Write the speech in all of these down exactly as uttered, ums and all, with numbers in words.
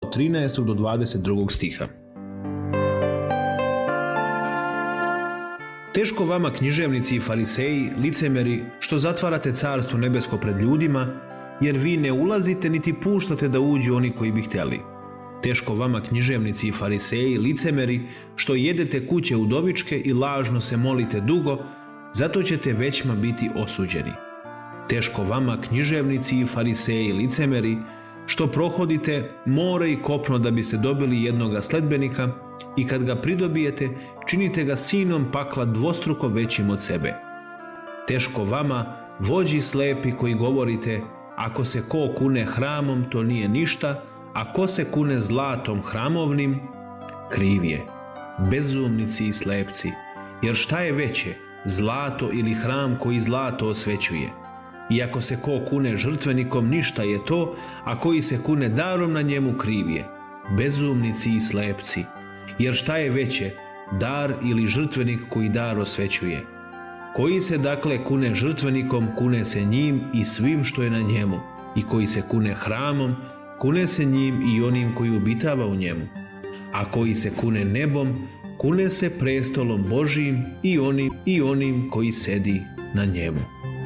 od trinaestog do dvadeset drugog stiha. Teško vama, književnici i fariseji, licemeri, što zatvarate carstvo nebesko pred ljudima, jer vi ne ulazite niti puštate da uđu oni koji bi htjeli. Teško vama, književnici i fariseji, licemeri, što jedete kuće udovičke i lažno se molite dugo, zato ćete većma biti osuđeni. Teško vama, književnici i fariseji, licemeri, što prohodite more i kopno da biste dobili jednoga sledbenika i kad ga pridobijete, činite ga sinom pakla dvostruko većim od sebe. Teško vama, vođi slepi koji govorite, ako se ko kune hramom, to nije ništa, a ko se kune zlatom hramovnim, kriv je. Bezumnici i slepci, jer šta je veće, zlato ili hram koji zlato osvećuje? I ako se ko kune žrtvenikom, ništa je to, a koji se kune darom na njemu, kriv je. Bezumnici i slepci, jer šta je veće, dar ili žrtvenik koji dar osvećuje? Koji se dakle kune žrtvenikom, kune se njim i svim što je na njemu, i koji se kune hramom, kune se njim i onim koji obitava u njemu. A koji se kune nebom, kune se prestolom Božijim i onim i onim koji sedi na njemu.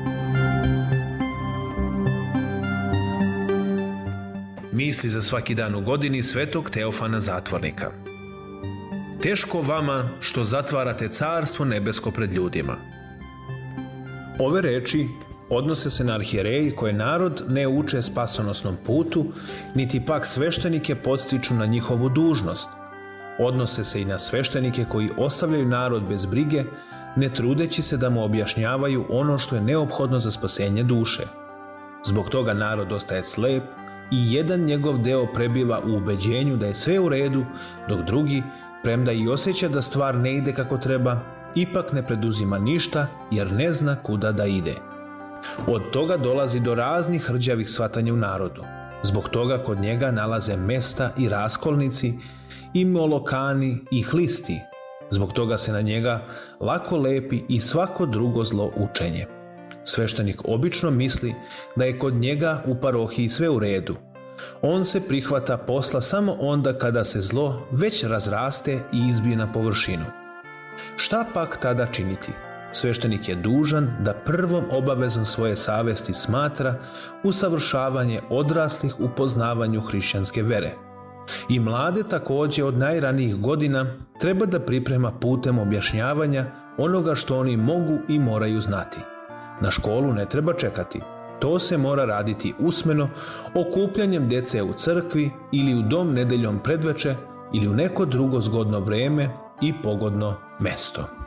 Misli za svaki dan u godini svetog Teofana Zatvornika. Teško vama što zatvarate carstvo nebesko pred ljudima. Ove reči odnose se na arhijereji koje narod ne uče spasonosnom putu, niti pak sveštenike podstiču na njihovu dužnost. Odnose se i na sveštenike koji ostavljaju narod bez brige, ne trudeći se da mu objašnjavaju ono što je neophodno za spasenje duše. Zbog toga narod ostaje slep i jedan njegov deo prebiva u ubeđenju da je sve u redu, dok drugi, premda i osjeća da stvar ne ide kako treba, ipak ne preduzima ništa jer ne zna kuda da ide. Od toga dolazi do raznih hrđavih shvatanja u narodu. Zbog toga kod njega nalaze mesta i raskolnici, i molokani i hlisti. Zbog toga se na njega lako lepi i svako drugo zlo učenje. Sveštenik obično misli da je kod njega u parohiji sve u redu. On se prihvata posla samo onda kada se zlo već razraste i izbije na površinu. Šta pak tada činiti? Sveštenik je dužan da prvom obavezom svoje savesti smatra usavršavanje odraslih u poznavanju hrišćanske vere. I mlade također od najranijih godina treba da priprema putem objašnjavanja onoga što oni mogu i moraju znati. Na školu ne treba čekati. To se mora raditi usmeno, okupljanjem dece u crkvi ili u dom nedeljom predveče ili u neko drugo zgodno vreme i pogodno mesto.